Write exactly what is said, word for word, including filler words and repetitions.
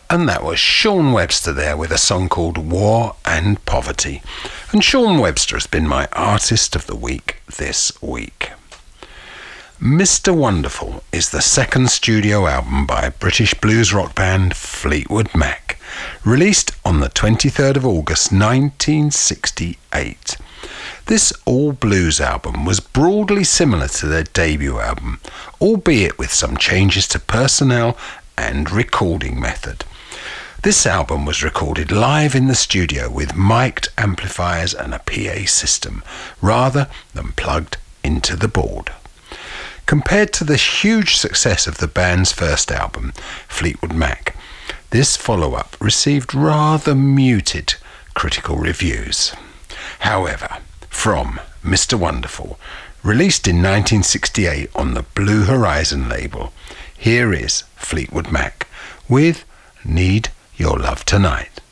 And that was Sean Webster there with a song called War and Poverty. And Sean Webster has been my artist of the week this week. Mister Wonderful is the second studio album by British blues rock band Fleetwood Mac, released on the twenty-third of August nineteen sixty-eight. This all-blues album was broadly similar to their debut album, albeit with some changes to personnel and recording method. This album was recorded live in the studio with mic'd amplifiers and a P A system, rather than plugged into the board. Compared to the huge success of the band's first album, Fleetwood Mac, this follow-up received rather muted critical reviews. However, from Mister Wonderful, released in nineteen sixty-eight on the Blue Horizon label, here is Fleetwood Mac with Need Your Love Tonight.